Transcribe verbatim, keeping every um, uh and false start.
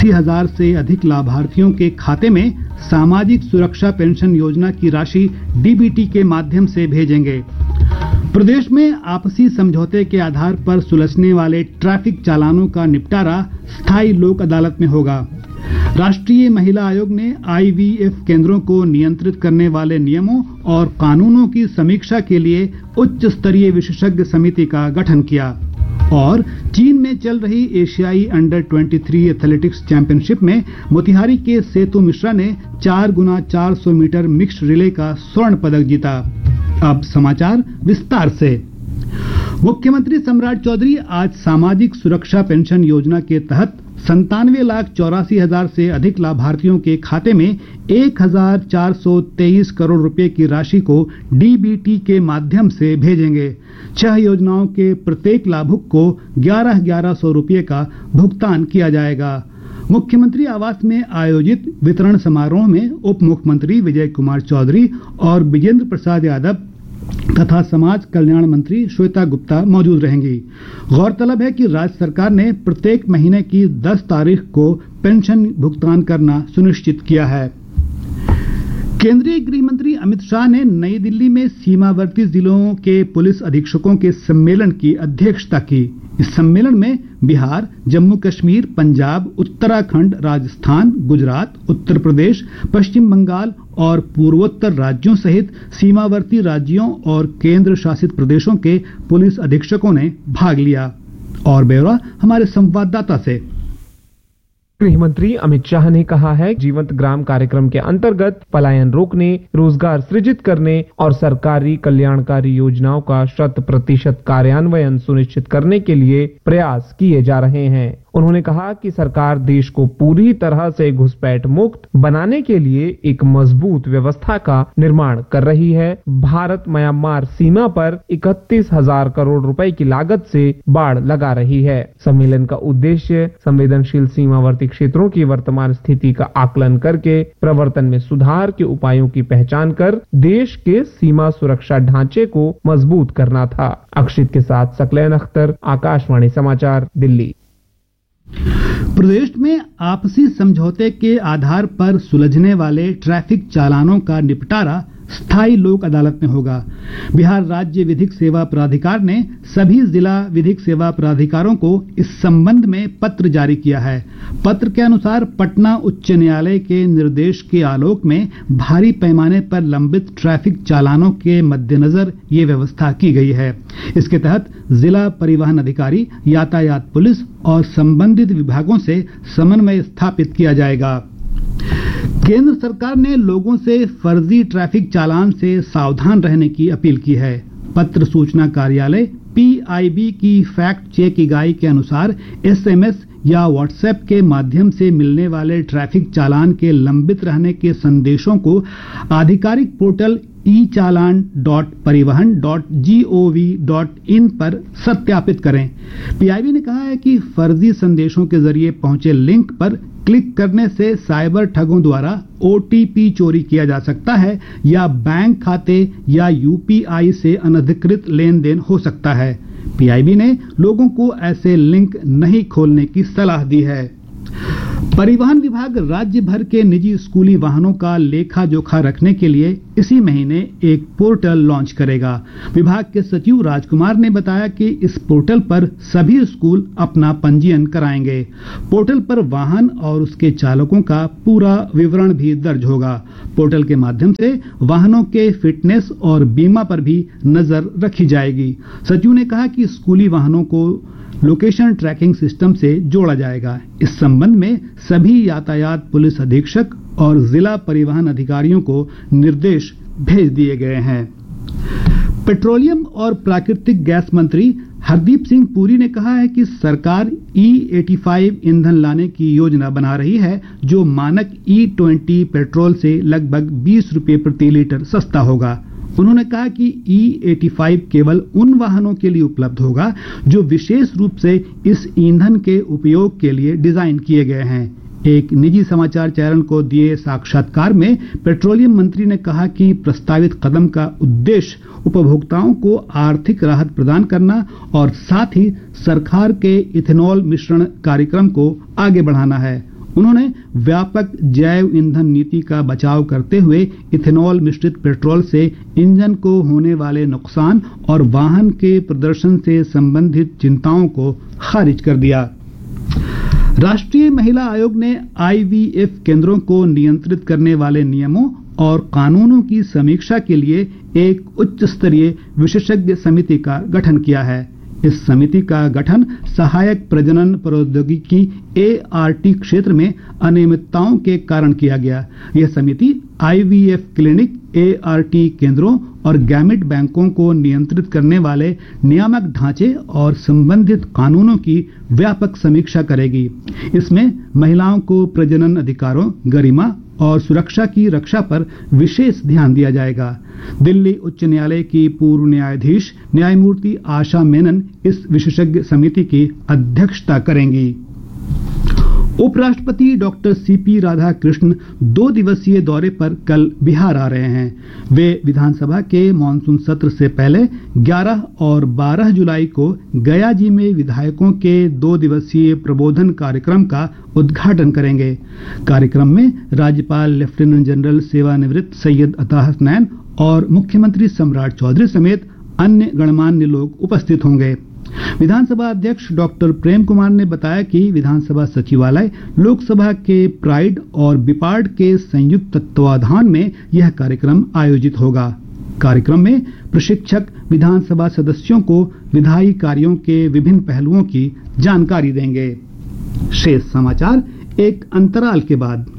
अस्सी हजार से अधिक लाभार्थियों के खाते में सामाजिक सुरक्षा पेंशन योजना की राशि डीबीटी के माध्यम से भेजेंगे। प्रदेश में आपसी समझौते के आधार पर सुलझने वाले ट्रैफिक चालानों का निपटारा स्थायी लोक अदालत में होगा। राष्ट्रीय महिला आयोग ने आईवीएफ केंद्रों को नियंत्रित करने वाले नियमों और कानूनों की समीक्षा के लिए उच्च स्तरीय विशेषज्ञ समिति का गठन किया। और चीन में चल रही एशियाई अंडर तेईस एथलेटिक्स चैंपियनशिप में मोतिहारी के सेतु मिश्रा ने चार गुना चार सौ मीटर मिक्स्ड रिले का स्वर्ण पदक जीता। अब समाचार विस्तार से। मुख्यमंत्री सम्राट चौधरी आज सामाजिक सुरक्षा पेंशन योजना के तहत संतानवे लाख चौरासी हजार से अधिक लाभार्थियों के खाते में एक हजार चार सौ तेईस करोड़ रुपए की राशि को डीबीटी के माध्यम से भेजेंगे। छह योजनाओं के प्रत्येक लाभुक को ग्यारह ग्यारह सौ रुपए का भुगतान किया जाएगा। मुख्यमंत्री आवास में आयोजित वितरण समारोह में उप मुख्यमंत्री विजय कुमार चौधरी और विजेंद्र प्रसाद यादव तथा समाज कल्याण मंत्री श्वेता गुप्ता मौजूद रहेंगी। गौरतलब है कि राज्य सरकार ने प्रत्येक महीने की दस तारीख को पेंशन भुगतान करना सुनिश्चित किया है। केंद्रीय गृह मंत्री अमित शाह ने नई दिल्ली में सीमावर्ती जिलों के पुलिस अधीक्षकों के सम्मेलन की अध्यक्षता की। इस सम्मेलन में बिहार, जम्मू कश्मीर, पंजाब, उत्तराखंड, राजस्थान, गुजरात, उत्तर प्रदेश, पश्चिम बंगाल और पूर्वोत्तर राज्यों सहित सीमावर्ती राज्यों और केंद्र शासित प्रदेशों के पुलिस अधीक्षकों ने भाग लिया। और ब्यौरा हमारे संवाददाता से। गृह मंत्री अमित शाह ने कहा है, जीवंत ग्राम कार्यक्रम के अंतर्गत पलायन रोकने, रोजगार सृजित करने और सरकारी कल्याणकारी योजनाओं का शत प्रतिशत कार्यान्वयन सुनिश्चित करने के लिए प्रयास किए जा रहे हैं। उन्होंने कहा कि सरकार देश को पूरी तरह से घुसपैठ मुक्त बनाने के लिए एक मजबूत व्यवस्था का निर्माण कर रही है। भारत म्यांमार सीमा पर इकतीस हजार करोड़ रुपए की लागत से बाड़ लगा रही है। सम्मेलन का उद्देश्य संवेदनशील सीमावर्ती क्षेत्रों की वर्तमान स्थिति का आकलन करके प्रवर्तन में सुधार के उपायों की पहचान कर देश के सीमा सुरक्षा ढांचे को मजबूत करना था। अक्षित के साथ सकलैन अख्तर, आकाशवाणी समाचार, दिल्ली। प्रदेश में आपसी समझौते के आधार पर सुलझने वाले ट्रैफिक चालानों का निपटारा स्थायी लोक अदालत में होगा। बिहार राज्य विधिक सेवा प्राधिकार ने सभी जिला विधिक सेवा प्राधिकारों को इस संबंध में पत्र जारी किया है। पत्र के अनुसार पटना उच्च न्यायालय के निर्देश के आलोक में भारी पैमाने पर लंबित ट्रैफिक चालानों के मद्देनजर ये व्यवस्था की गई है। इसके तहत जिला परिवहन अधिकारी, यातायात पुलिस और संबंधित विभागों से समन्वय स्थापित किया जाएगा। केंद्र सरकार ने लोगों से फर्जी ट्रैफिक चालान से सावधान रहने की अपील की है। पत्र सूचना कार्यालय पीआईबी की फैक्ट चेक इकाई के अनुसार एसएमएस या व्हाट्सएप के माध्यम से मिलने वाले ट्रैफिक चालान के लंबित रहने के संदेशों को आधिकारिक पोर्टल ई चालान डॉट परिवहन डॉट जीओवी डॉट इन पर सत्यापित करें। पीआईबी ने कहा है कि फर्जी संदेशों के जरिए पहुंचे लिंक पर क्लिक करने से साइबर ठगों द्वारा ओटीपी चोरी किया जा सकता है या बैंक खाते या यूपीआई से अनधिकृत लेन देन हो सकता है। पीआईबी ने लोगों को ऐसे लिंक नहीं खोलने की सलाह दी है। परिवहन विभाग राज्य भर के निजी स्कूली वाहनों का लेखा जोखा रखने के लिए इसी महीने एक पोर्टल लॉन्च करेगा। विभाग के सचिव राजकुमार ने बताया कि इस पोर्टल पर सभी स्कूल अपना पंजीयन कराएंगे। पोर्टल पर वाहन और उसके चालकों का पूरा विवरण भी दर्ज होगा। पोर्टल के माध्यम से वाहनों के फिटनेस और बीमा पर भी नजर रखी जाएगी। सचिव ने कहा कि स्कूली वाहनों को लोकेशन ट्रैकिंग सिस्टम से जोड़ा जाएगा। इस संबंध में सभी यातायात पुलिस अधीक्षक और जिला परिवहन अधिकारियों को निर्देश भेज दिए गए हैं। पेट्रोलियम और प्राकृतिक गैस मंत्री हरदीप सिंह पुरी ने कहा है कि सरकार ई पचासी ईंधन लाने की योजना बना रही है, जो मानक ई बीस पेट्रोल से लगभग बीस रुपए प्रति लीटर सस्ता होगा। उन्होंने कहा कि ई पचासी केवल उन वाहनों के लिए उपलब्ध होगा जो विशेष रूप से इस ईंधन के उपयोग के लिए डिजाइन किए गए हैं। एक निजी समाचार चैनल को दिए साक्षात्कार में पेट्रोलियम मंत्री ने कहा कि प्रस्तावित कदम का उद्देश्य उपभोक्ताओं को आर्थिक राहत प्रदान करना और साथ ही सरकार के इथेनॉल मिश्रण कार्यक्रम को आगे बढ़ाना है। उन्होंने व्यापक जैव ईंधन नीति का बचाव करते हुए इथेनॉल मिश्रित पेट्रोल से इंजन को होने वाले नुकसान और वाहन के प्रदर्शन से संबंधित चिंताओं को खारिज कर दिया। राष्ट्रीय महिला आयोग ने आई वी एफ केंद्रों को नियंत्रित करने वाले नियमों और कानूनों की समीक्षा के लिए एक उच्च स्तरीय विशेषज्ञ समिति का गठन किया है। इस समिति का गठन सहायक प्रजनन प्रौद्योगिकी ए आर टी क्षेत्र में अनियमितताओं के कारण किया गया। यह समिति आई V F clinic, A R T केंद्रों और गैमेट बैंकों को नियंत्रित करने वाले नियामक ढांचे और संबंधित कानूनों की व्यापक समीक्षा करेगी। इसमें महिलाओं को प्रजनन अधिकारों, गरिमा और सुरक्षा की रक्षा पर विशेष ध्यान दिया जाएगा। दिल्ली उच्च न्यायालय की पूर्व न्यायाधीश न्यायमूर्ति आशा मेनन इस विशेषज्ञ समिति की अध्यक्षता करेंगी। उपराष्ट्रपति डॉक्टर सी पी राधाकृष्णन दो दिवसीय दौरे पर कल बिहार आ रहे हैं। वे विधानसभा के मानसून सत्र से पहले ग्यारह और बारह जुलाई को गया जी में विधायकों के दो दिवसीय प्रबोधन कार्यक्रम का उद्घाटन करेंगे। कार्यक्रम में राज्यपाल लेफ्टिनेंट जनरल सेवानिवृत्त सैयद अता हसनैन और मुख्यमंत्री सम्राट चौधरी समेत अन्य गणमान्य लोग उपस्थित होंगे। विधानसभा अध्यक्ष डॉक्टर प्रेम कुमार ने बताया कि विधानसभा सचिवालय, लोकसभा के प्राइड और बिपार्ड के संयुक्त तत्वाधान में यह कार्यक्रम आयोजित होगा। कार्यक्रम में प्रशिक्षक विधानसभा सदस्यों को विधायी कार्यों के विभिन्न पहलुओं की जानकारी देंगे। शेष समाचार एक अंतराल के बाद।